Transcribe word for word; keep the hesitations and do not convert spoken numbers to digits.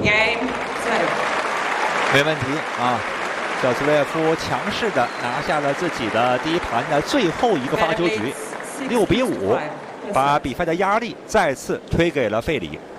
Game two。 没问题啊，小斯维尔夫强势的拿下了自己的第一盘的最后一个发球局，六比五，把比赛的压力再次推给了费里。